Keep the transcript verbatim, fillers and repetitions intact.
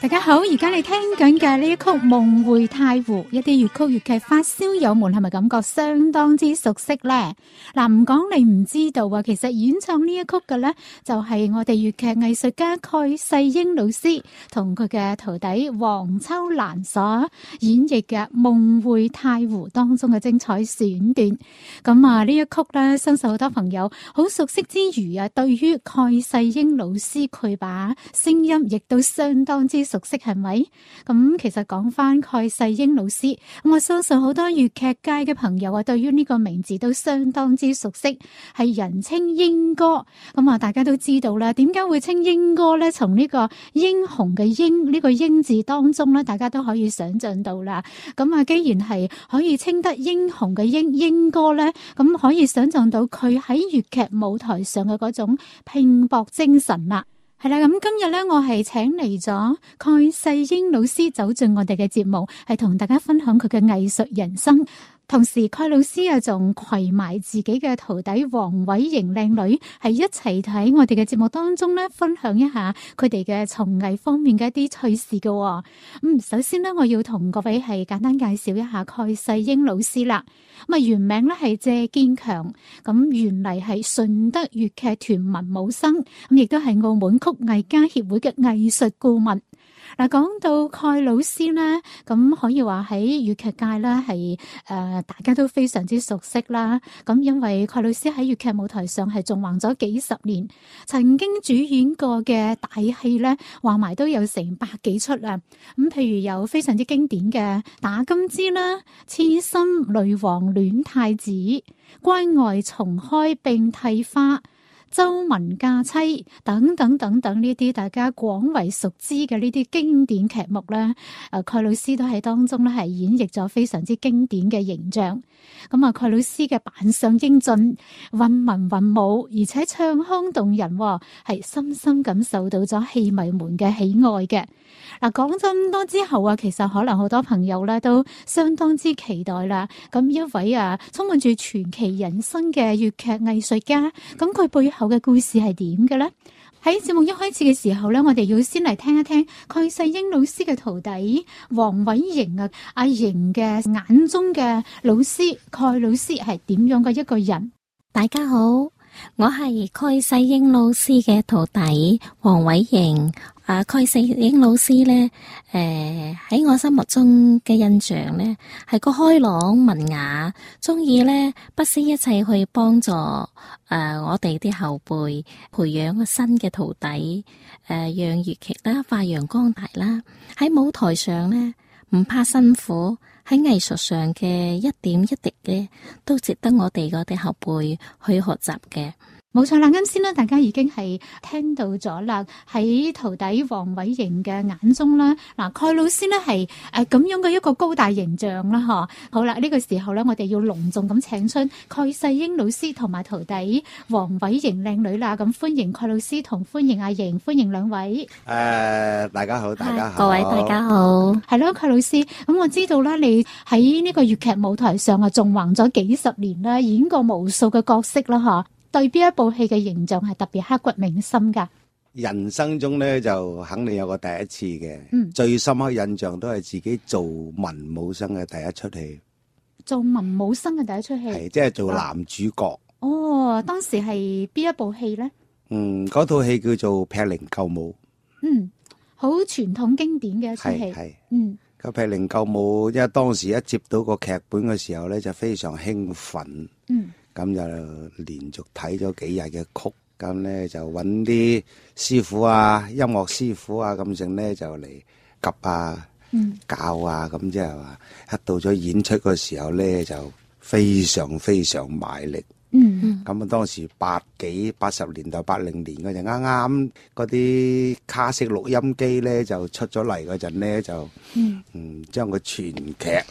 大家好，而家你聽緊嘅呢一曲《夢回太湖》，一啲粵曲粵劇發燒友們係咪感覺相當之熟悉呢？嗱，唔講你唔知道啊，其實演唱呢一曲嘅呢，就係、是、我哋粵劇藝術家蓋世英老師同佢嘅徒弟黃秋蘭所演繹嘅《夢回太湖》當中嘅精彩選段。咁啊，呢一曲呢，相信好多朋友好熟悉之餘啊，對於蓋世英老師佢把聲音亦都相當之熟悉，係咪？咁其實講翻蓋世英老師，我相信好多粵劇界嘅朋友啊，對於呢個名字都相當之熟悉，係人稱英哥。咁啊，大家都知道啦，點解會稱英哥呢？從呢個英雄嘅英呢個英字當中呢，大家都可以想象到啦。咁啊，既然係可以稱得英雄嘅英英哥呢，咁可以想象到佢喺粵劇舞台上嘅嗰種拼搏精神啦。係啦，咁今日咧，我係請嚟咗蓋世英老師走進我哋嘅節目，係同大家分享佢嘅藝術人生。同時，蓋老師啊，仲攜埋自己嘅徒弟黃偉瑩靚女，係一齊睇我哋嘅節目當中咧，分享一下佢哋嘅從藝方面嘅一啲趣事嘅。咁、嗯、首先呢，我要同各位係簡單介紹一下蓋世英老師啦。咁啊，原名咧係謝建強，咁原嚟係順德粵劇團文武生，咁亦都係澳門曲藝家協會嘅藝術顧問。嗱，講到蓋老師咧，咁可以話喺粵劇界咧係誒大家都非常之熟悉啦。咁因為蓋老師喺粵劇舞台上係縱橫咗幾十年，曾經主演過嘅大戲咧，話埋都有成百幾出啦。咁譬如有非常之經典嘅《打金枝》啦，《痴心女王戀太子》、《關外重開並蒂花》、周文嫁妻等等等等呢啲大家廣為熟知嘅呢啲經典劇目咧，誒蓋老師都喺當中咧係演繹咗非常之經典嘅形象。咁啊，蓋老師嘅扮相英俊、韻文韻武，而且唱腔動人，係深深感受到咗戲迷們嘅喜愛嘅。嗱，講咗咁多之後啊，其實可能好多朋友咧都相當之期待啦。咁一位啊充滿住傳奇人生嘅粵劇藝術家，咁佢背後嘅故事係點嘅呢？喺節目一開始嘅時候咧，我哋要先嚟聽一聽蓋世英老師嘅徒弟黃偉瑩啊，阿瑩嘅眼中嘅老師蓋老師係點樣嘅一個人？ 大家好，我係蓋世英老師嘅徒弟黃偉瑩。啊，蓋世英老師呢，誒、呃、喺我心目中嘅印象呢，係個開朗文雅，中意呢不惜一切去幫助誒、呃、我哋啲後輩，培養個新嘅徒弟，誒、呃、讓粵劇啦發揚光大啦。喺舞台上呢，唔怕辛苦，喺藝術上嘅一點一滴嘅，都值得我哋嗰啲後輩去學習嘅。 冇錯啦，啱先咧，大家已經係聽到咗啦。喺徒弟黃偉瑩嘅眼中咧，嗱，蓋老師咧係誒咁樣嘅一個高大形象啦，嗬。好啦，呢個時候咧，我哋要隆重咁請出蓋世英老師同埋徒弟黃偉瑩靚女啦。咁歡迎蓋老師同歡迎阿瑩，歡迎兩位。 誒，大家好，大家好， 各位大家好。 係咯，蓋老師，咁我知道咧，你喺呢個粵劇舞台上啊，縱橫咗幾十年啦，演過無數嘅角色啦，嗬。對邊一部戲嘅形象係特別刻骨銘心噶？ 人生中咧就肯定有個第一次嘅， 嗯，最深刻印象都係自己做文武生嘅第一出戲。 做文武生嘅第一出戲， 係即係做男主角。 哦，當時係邊一部戲咧？ 嗯，嗰套戲叫做《劈靈救母》。 嗯，好傳統經典嘅一出戲。 係， 嗯， 個《劈靈救母》，因為當時一接到個劇本嘅時候咧，就非常興奮。嗯。咁就連續睇咗幾日嘅曲，咁咧就揾啲師傅啊、音樂師傅啊咁剩咧就嚟及啊、嗯、教啊，咁即係話一到咗演出嘅時候咧就非常非常賣力。嗯，咁啊當時八幾八十年代八零年嗰陣，啱啱嗰啲卡式錄音機咧就出咗嚟嗰陣咧就嗯嗯將個全劇